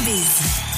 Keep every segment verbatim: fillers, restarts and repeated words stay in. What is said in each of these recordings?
Showbiz.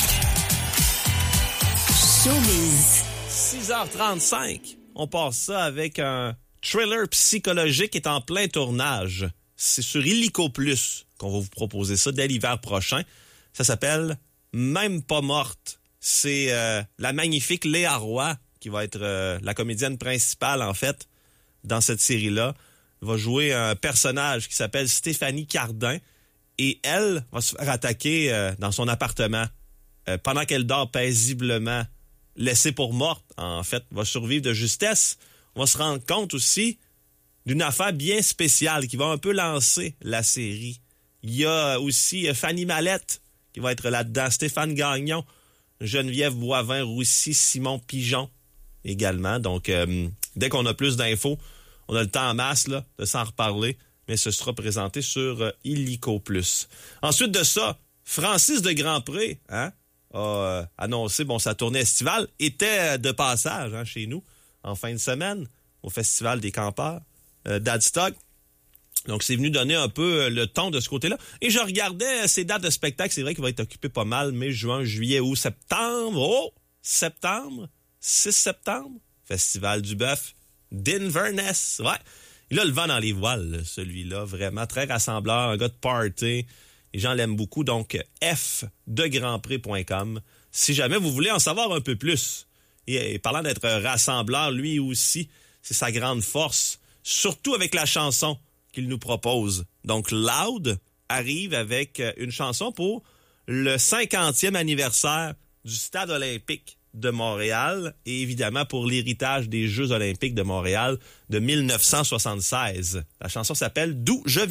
Showbiz. six heures trente-cinq. On passe ça avec un thriller psychologique qui est en plein tournage. C'est sur Illico Plus qu'on va vous proposer ça dès l'hiver prochain. Ça s'appelle Même pas morte. C'est euh, la magnifique Léa Roy qui va être euh, la comédienne principale, en fait, dans cette série-là. Elle va jouer un personnage qui s'appelle Stéphanie Cardin. Et elle va se faire attaquer euh, dans son appartement euh, pendant qu'elle dort paisiblement, laissée pour morte, en fait, va survivre de justesse. On va se rendre compte aussi d'une affaire bien spéciale qui va un peu lancer la série. Il y a aussi Fanny Mallette qui va être là-dedans, Stéphane Gagnon, Geneviève Boivin-Roussy, Simon Pigeon également. Donc, euh, dès qu'on a plus d'infos, on a le temps en masse là, de s'en reparler, mais ce sera présenté sur euh, Illico Plus. Ensuite de ça, Francis de Grandpré, hein, a euh, annoncé bon, sa tournée estivale, était de passage hein, chez nous en fin de semaine au Festival des campeurs euh, d'Adstock. Donc, c'est venu donner un peu euh, le ton de ce côté-là. Et je regardais euh, ses dates de spectacle. C'est vrai qu'il va être occupé pas mal, mai, juin, juillet, août, septembre. Oh! Septembre, six septembre, Festival du Bœuf d'Inverness. Ouais. Il a le vent dans les voiles, celui-là. Vraiment très rassembleur, un gars de party. Les gens l'aiment beaucoup. Donc, f de grandpré point com. Si jamais vous voulez en savoir un peu plus. Et, et parlant d'être rassembleur, lui aussi, c'est sa grande force. Surtout avec la chanson qu'il nous propose. Donc, Loud arrive avec une chanson pour le cinquantième anniversaire du Stade olympique de Montréal et évidemment pour l'héritage des Jeux olympiques de Montréal de mille neuf cent soixante-seize. La chanson s'appelle « D'où je viens ».